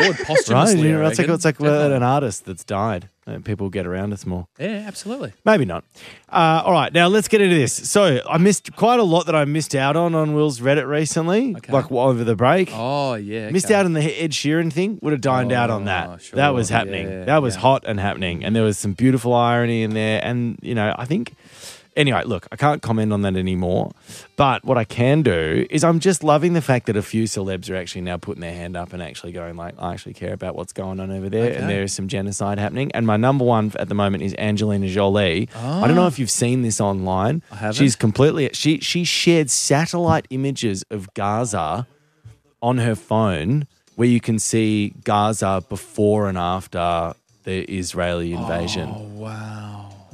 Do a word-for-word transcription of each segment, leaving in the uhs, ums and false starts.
Right? posthumously. You know, I it's like, reckon. it's like Definitely. an artist that's died. And people get around us more. Yeah, absolutely. Maybe not. Uh, all right, now let's get into this. So I missed quite a lot that I missed out on on Will's Reddit recently, Okay. like over the break. Oh, yeah. Missed okay. out on the Ed Sheeran thing. Would have dined out on Oh, that. sure. That was happening. Yeah, that was yeah. hot and happening. And there was some beautiful irony in there. And, you know, I think... Anyway, look, I can't comment on that anymore. But what I can do is I'm just loving the fact that a few celebs are actually now putting their hand up and actually going like, I actually care about what's going on over there. Okay. And there is some genocide happening. And my number one at the moment is Angelina Jolie. I don't know if you've seen this online. I haven't. She's completely... She, she shared satellite images of Gaza on her phone where you can see Gaza before and after the Israeli invasion. Oh, wow.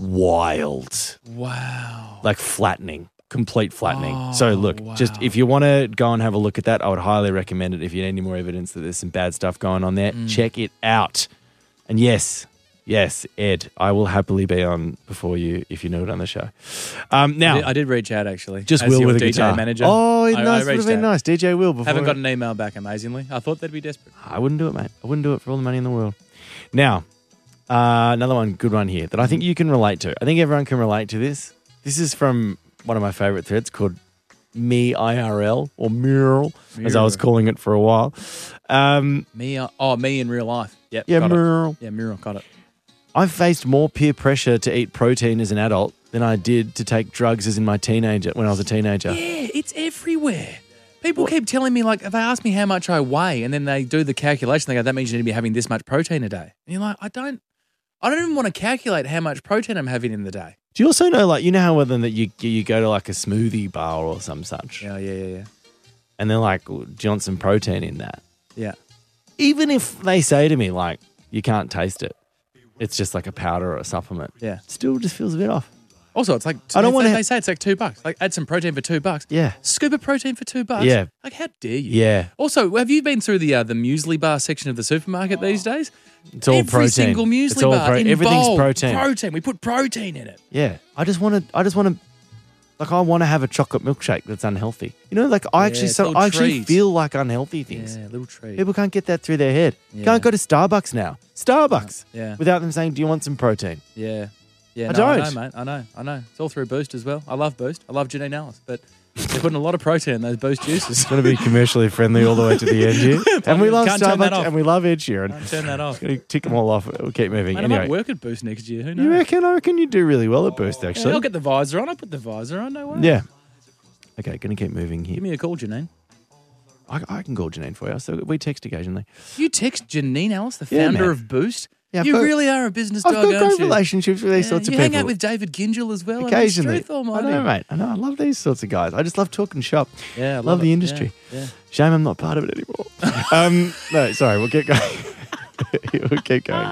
Wild. Wow. Like flattening, complete flattening. Oh, so look, wow. just if you want to go and have a look at that, I would highly recommend it. If you need any more evidence that there's some bad stuff going on there, Mm. check it out. And yes, yes, Ed, I will happily be on before you if you know it on the show. Um, now, I did, I did reach out, actually. just as Will your with a D J guitar. manager. Oh, I- nice. I Would have reached been out. nice. D J Will. Before Haven't got an email back, amazingly. I thought they'd be desperate. I wouldn't do it, mate. I wouldn't do it for all the money in the world. Now, uh, another one, good one here that I think you can relate to. I think everyone can relate to this. This is from one of my favorite threads called Me I R L or Mural, as I was Mural. calling it for a while. Um, Me, uh, oh, me in real life. Yep, yeah, got it. Mural. Yeah, mural, got it. I've faced more peer pressure to eat protein as an adult than I did to take drugs as in my teenager when I was a teenager. Yeah, it's everywhere. People keep telling me, like, they ask me how much I weigh, and then they do the calculation. They go, that means you need to be having this much protein a day. And you're like, I don't, I don't even want to calculate how much protein I'm having in the day. Do you also know, like, you know how whether that you you go to like a smoothie bar or some such, Yeah, yeah, yeah, yeah. and they're like, well, do you want some protein in that? Yeah. Even if they say to me, like, you can't taste it, it's just like a powder or a supplement. Yeah. Still just feels a bit off. Also, it's like, I don't they, wanna they ha- say it's like two bucks. Like, add some protein for two bucks. Yeah. Scoop of protein for two bucks. Yeah. Like, how dare you? Yeah. Also, have you been through the uh, the muesli bar section of the supermarket these days? It's all Every protein. single muesli It's all bar pro- in everything's bold, protein. Protein. We put protein in it. Yeah. I just want to, I just want to, like, I want to have a chocolate milkshake that's unhealthy. You know, like, I Yeah, actually, it's so, little I actually treats. feel like unhealthy things. Yeah, little treat. People can't get that through their head. Yeah. Can't go to Starbucks now. Starbucks. Yeah. Without them saying, do you want some protein? Yeah. Yeah, I no, I don't. know, mate. I know. I know. It's all through Boost as well. I love Boost. I love Janine Ellis, but they're putting a lot of protein in those Boost juices. Going to be commercially friendly all the way to the end here. And we love Can't turn that Starbucks off. and we love Ed Sheeran. Don't turn that off. Going to tick them all off. We'll keep moving. Mate, I might anyway, work at Boost next year. Who knows? you reckon? I reckon you do really well at Boost, Yeah, actually. I'll get the visor on. I'll put the visor on. No worries. Yeah. Okay, going to keep moving here. Give me a call, Janine. I, I can call Janine for you. So we text occasionally. You text Janine Ellis, the Yeah, founder man. of Boost. Yeah, I've you got- really are a business I've dog, got aren't great you? relationships with these Yeah, sorts of you people. hang out with David Gingell as well. Occasionally. I, mean, truth I almighty. know, mate. I know. I love these sorts of guys. I just love talking shop. Yeah, I love, love the it. industry. Yeah, yeah. Shame I'm not part of it anymore. um, no, sorry. We'll get going. we'll keep going.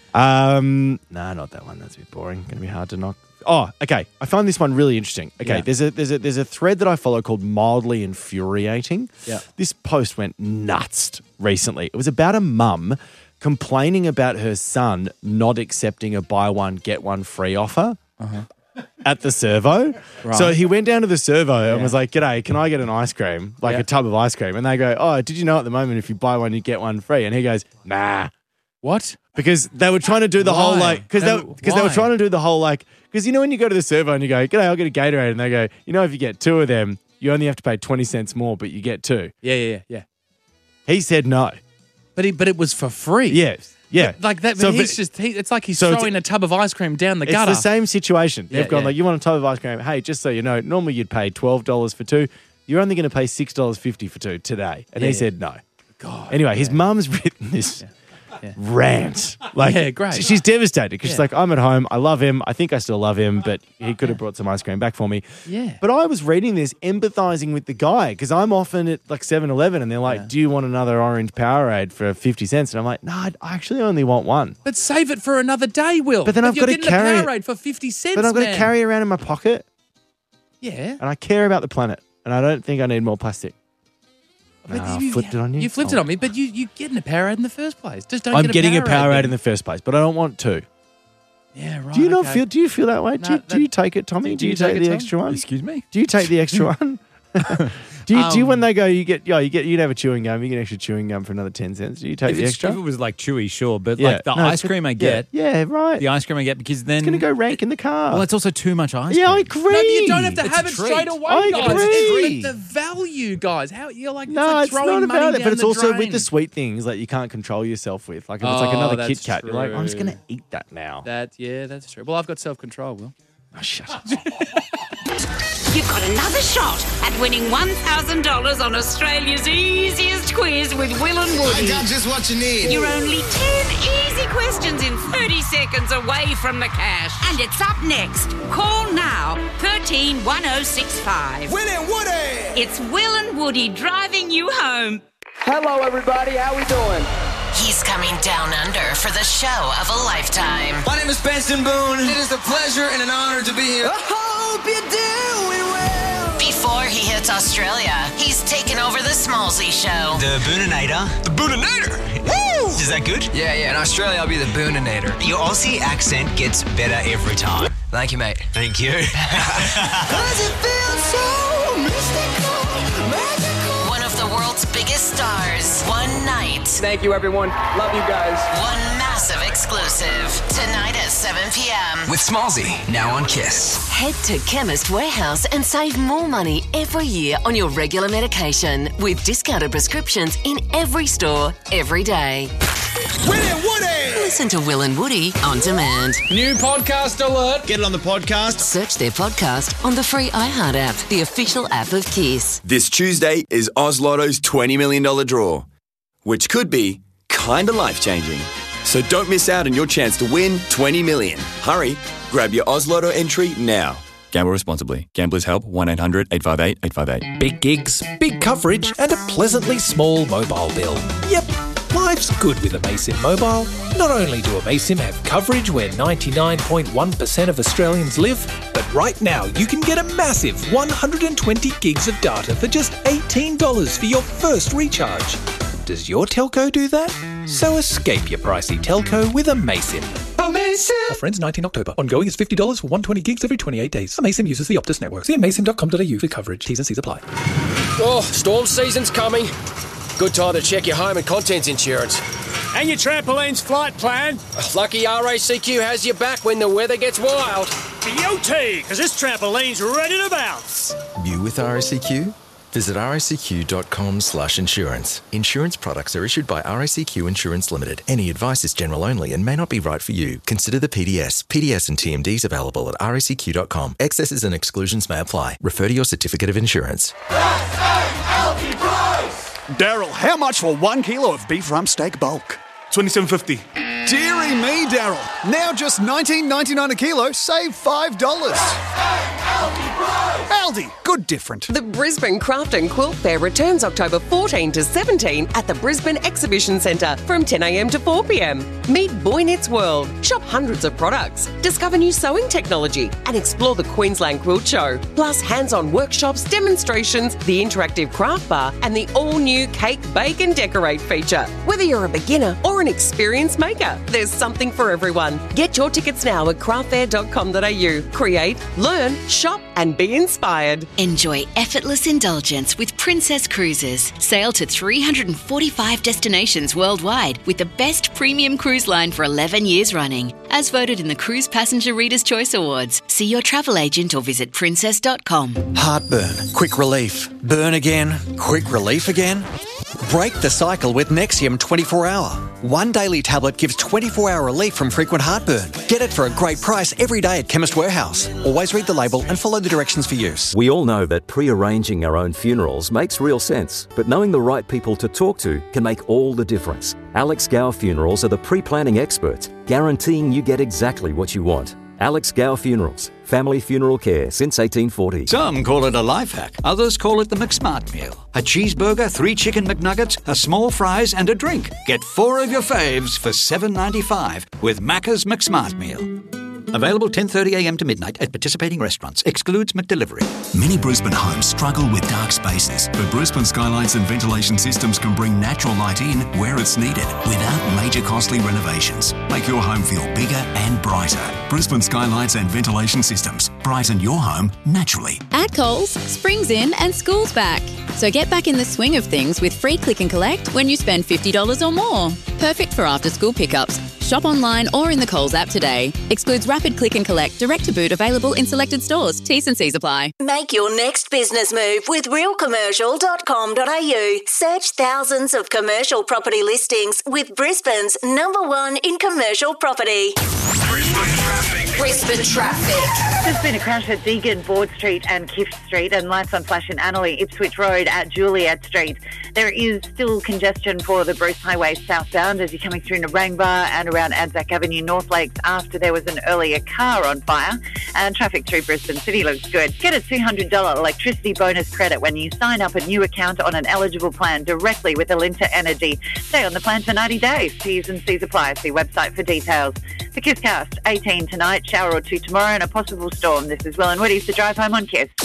Um, no, not that one. That's a bit boring. Going to be hard to knock. Oh, okay. I find this one really interesting. Okay, Yeah. there's a there's a there's a thread that I follow called Mildly Infuriating. Yeah. This post went nuts recently. It was about a mum complaining about her son not accepting a buy one get one free offer. At the servo. Right. So he went down to the servo and was like, g'day, can I get an ice cream? Like Yeah. a tub of ice cream. And they go, oh, did you know at the moment if you buy one, you get one free? And he goes, nah. What? Because they were trying to do the whole Why? like, because they, No, because they were why? trying to do the whole like, because you know when you go to the servo and you go, g'day, I'll get a Gatorade. And they go, you know, if you get two of them, you only have to pay twenty cents more, but you get two. Yeah, yeah, yeah, yeah. He said no. But he, but it was for free. Yes. Yeah. Like that. So, But he's but- just. He, it's like he's so it's- throwing a tub of ice cream down the It's gutter. the same situation. They've Yeah, gone yeah. like, you want a tub of ice cream? Hey, just so you know, normally you'd pay twelve dollars for two. You're only going to pay six dollars fifty for two today. And Yeah, he yeah. said no. God. Anyway, his mum's written this yeah. rant. Like, Yeah, great. She's devastated because she's Yeah. like, I'm at home. I love him. I think I still love him, but he could have brought some ice cream back for me. Yeah. But I was reading this, empathizing with the guy because I'm often at like seven eleven and they're like, Yeah. do you want another orange Powerade for fifty cents? And I'm like, no, I actually only want one. But save it for another day, Will. But then I've You're got to getting carry a it. Powerade for fifty cents. But I've got to man. carry it around in my pocket Yeah. and I care about the planet and I don't think I need more plastic. But Nah, I flipped it on you. You flipped it Oh. on me, but you you getting a Powerade in the first place. Just don't I'm get a getting a Powerade. Powerade then. in the first place, but I don't want two. Yeah, right. Do you not okay. feel? Do you feel that way? do, No, you, do you that- take it, Tommy? Do, you take, it, the Tom? extra one? Excuse me? Do you take the extra one? Do you, do you Um, when they go, you get, yeah, you get, you'd have a chewing gum, you get extra chewing gum for another ten cents. Do you take If, the it's, extra? if it was like chewy, sure, but Yeah. like the No, ice it's- cream I yeah. get, Yeah, right. the ice cream I get because then It's going to go rank in the car. Well, it's also too much ice yeah, I cream. agree. No, but you don't have to It's have a it treat. straight away, I guys. agree. It's the value, guys. How you're like, No, it's, like it's throwing not money about it, down but it's the also drain. with the sweet things that you can't control yourself with. Like if it's like Oh, another that's Kit Kat, you're like, I'm just true. going to eat that now. That yeah, that's true. Well, I've got self control. Will. Oh, shut up. You've got another shot at winning one thousand dollars on Australia's easiest quiz with Will and Woody. just what you need. You're only ten easy questions in thirty seconds away from the cash. And it's up next. Call now, thirteen one oh six five. Will and Woody. It's Will and Woody driving you home. Hello, everybody. How we doing? He's coming down under for the show of a lifetime. My name is Benson Boone. It is a pleasure and an honor to be here. I hope you're doing well. Before he hits Australia, he's taken over the Smallsy show. The Booninator. The Booninator? Woo! Is that good? Yeah, yeah. In Australia, I'll be the Booninator. Your Aussie accent gets better every time. Thank you, mate. Thank you. Cause it feels so mystical, magical. One of the world's biggest stars. One night. Thank you, everyone. Love you guys. One massive exclusive. Tonight at seven p.m. With Smallsy, now on Kiss. Head to Chemist Warehouse and save more money every year on your regular medication with discounted prescriptions in every store, every day. Will and Woody. Listen to Will and Woody on demand. New podcast alert. Get it on the podcast. Search their podcast on the free iHeart app, the official app of Kiss. This Tuesday is Oz Lotto's twenty million dollars draw, which could be kinda life-changing. So don't miss out on your chance to win twenty million dollars. Hurry, grab your Oz Lotto entry now. Gamble responsibly. Gamblers Help one eight hundred eight five eight eight five eight. Big gigs, big coverage, and a pleasantly small mobile bill. Yep, life's good with Amaysim Mobile. Not only do Amaysim have coverage where ninety-nine point one percent of Australians live, but right now you can get a massive one hundred twenty gigs of data for just eighteen dollars for your first recharge. Does your telco do that? So escape your pricey telco with Amaysim. Amazing. Offer ends nineteenth October. Ongoing is fifty dollars for one hundred twenty gigs every twenty-eight days. Amaysim uses the Optus network. See amaysim dot com dot a u for coverage. T's and C's apply. Oh, storm season's coming. Good time to check your home and contents insurance. And your trampoline's flight plan. Lucky R A C Q has your back when the weather gets wild. Beauty, because this trampoline's ready to bounce. You with R A C Q? Visit R A C Q dot com slash insurance. Insurance products are issued by R A C Q Insurance Limited. Any advice is general only and may not be right for you. Consider the P D S. P D S and T M Ds available at R A C Q dot com. Excesses and exclusions may apply. Refer to your certificate of insurance. Daryl, how much for one kilo of beef rump steak bulk? twenty-seven fifty. Deary me, Daryl. Now just nineteen ninety-nine a kilo, save five dollars. Aldi, good different. The Brisbane Craft and Quilt Fair returns October fourteenth to seventeenth at the Brisbane Exhibition Centre from ten a.m. to four p.m. Meet Boy Knits World, shop hundreds of products, discover new sewing technology and explore the Queensland Quilt Show. Plus hands-on workshops, demonstrations, the interactive craft bar and the all-new Cake, Bake and Decorate feature. Whether you're a beginner or an experienced maker, there's something for everyone. Get your tickets now at craft fair dot com dot a u. Create, learn, shop and be inspired. Enjoy effortless indulgence with Princess Cruises. Sail to three hundred forty-five destinations worldwide with the best premium cruise line for eleven years running. As voted in the Cruise Passenger Reader's Choice Awards. See your travel agent or visit princess dot com. Heartburn, quick relief. Burn again, quick relief again. Break the cycle with Nexium twenty-four hour. One daily tablet gives twenty-four hour relief from frequent heartburn. Get it for a great price every day at Chemist Warehouse. Always read the label and follow the directions for use. We all know that pre-arranging our own funerals makes real sense, but knowing the right people to talk to can make all the difference. Alex Gow Funerals are the pre-planning experts, guaranteeing you get exactly what you want. Alex Gow Funerals, family funeral care since eighteen forty. Some call it a life hack. Others call it the McSmart meal. A cheeseburger, three chicken McNuggets, a small fries and a drink. Get four of your faves for seven dollars and ninety-five cents with Macca's McSmart meal. Available ten thirty a m to midnight at participating restaurants. Excludes McDelivery. Many Brisbane homes struggle with dark spaces, but Brisbane Skylights and Ventilation Systems can bring natural light in where it's needed without major costly renovations. Make your home feel bigger and brighter. Brisbane Skylights and Ventilation Systems. Brighten your home naturally. At Coles, spring's in and school's back. So get back in the swing of things with free click and collect when you spend fifty dollars or more. Perfect for after-school pickups. Shop online or in the Coles app today. Excludes rapid click and collect, direct to boot, available in selected stores. T's and C's apply. Make your next business move with real commercial dot com dot a u. Search thousands of commercial property listings with Brisbane's number one in commercial property. Brisbane traffic. There's been a crash at Deagon, Board Street and Kiff Street, and lights on flash in Annerley, Ipswich Road at Juliet Street. There is still congestion for the Bruce Highway southbound as you're coming through Narangba and around Anzac Avenue, North Lakes, after there was an earlier car on fire. And traffic through Brisbane City looks good. Get a two hundred dollars electricity bonus credit when you sign up a new account on an eligible plan directly with Alinta Energy. Stay on the plan for ninety days. T's and C's apply. See website for details. The KISScast, eighteen tonight, shower or two tomorrow, and a possible storm. This is Will and Woody's The Drive Home on Kiss.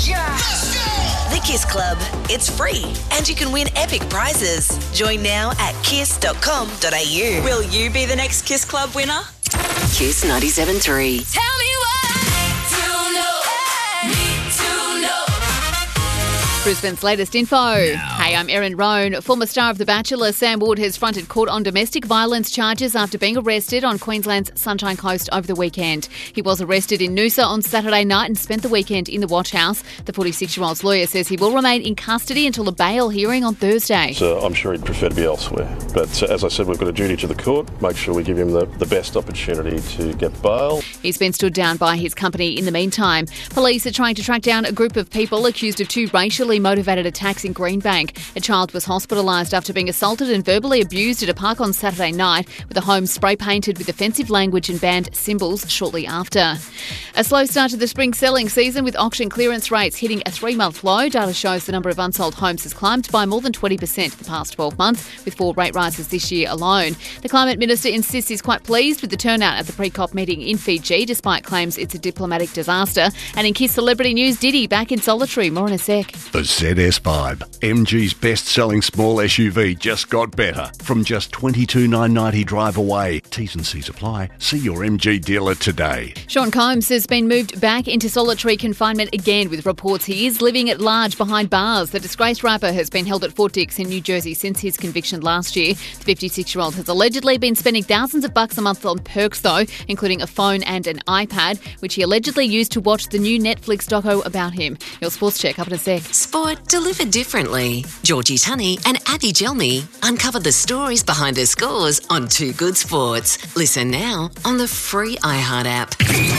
The Kiss Club. It's free and you can win epic prizes. Join now at kiss dot com dot a u. Will you be the next Kiss Club winner? Kiss ninety-seven point three. Tell me what to know. Need to know. Brisbane's latest info. Hey, I'm Erin Roan. Former star of The Bachelor, Sam Wood, has fronted court on domestic violence charges after being arrested on Queensland's Sunshine Coast over the weekend. He was arrested in Noosa on Saturday night and spent the weekend in the watch house. The forty-six-year-old's lawyer says he will remain in custody until a bail hearing on Thursday. So I'm sure he'd prefer to be elsewhere. But uh, as I said, we've got a duty to the court, make sure we give him the, the best opportunity to get bail. He's been stood down by his company in the meantime. Police are trying to track down a group of people accused of two racially motivated attacks in Greenbank. A child was hospitalised after being assaulted and verbally abused at a park on Saturday night, with a home spray painted with offensive language and banned symbols shortly after. A slow start to the spring selling season, with auction clearance rates hitting a three-month low. Data shows the number of unsold homes has climbed by more than twenty percent the past twelve months, with four rate rises this year alone. The Climate Minister insists he's quite pleased with the turnout at the pre-COP meeting in Fiji, despite claims it's a diplomatic disaster. And in Kiss Celebrity News, Diddy back in solitary. More in a sec. The Z S five, M G's best-selling small S U V, just got better. From just twenty-two thousand nine hundred ninety drive away. T's and C's apply. See your M G dealer today. Sean Combs has been moved back into solitary confinement again, with reports he is living at large behind bars. The disgraced rapper has been held at Fort Dix in New Jersey since his conviction last year. The fifty-six-year-old has allegedly been spending thousands of bucks a month on perks, though, including a phone and an iPad, which he allegedly used to watch the new Netflix doco about him. Your sports check up in a sec. Sport delivered differently. Georgie Tunney and Abby Gelmy uncovered the stories behind the scores on Two Good Sports. Listen now on the free iHeart app.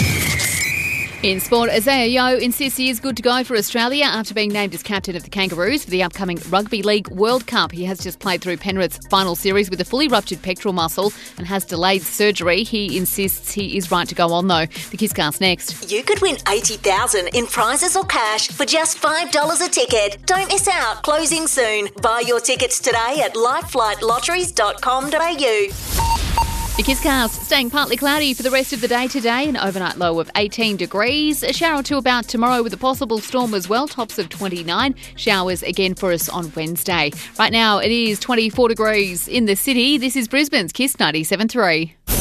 In sport, Isaiah Yeo insists he is good to go for Australia after being named as captain of the Kangaroos for the upcoming Rugby League World Cup. He has just played through Penrith's final series with a fully ruptured pectoral muscle and has delayed surgery. He insists he is right to go on, though. The KISScast next. You could win eighty thousand dollars in prizes or cash for just five dollars a ticket. Don't miss out. Closing soon. Buy your tickets today at lifeflight lotteries dot com dot a u. The KISScast, staying partly cloudy for the rest of the day today, an overnight low of eighteen degrees. A shower or two about tomorrow with a possible storm as well, tops of twenty-nine. Showers again for us on Wednesday. Right now it is twenty-four degrees in the city. This is Brisbane's Kiss ninety-seven point three.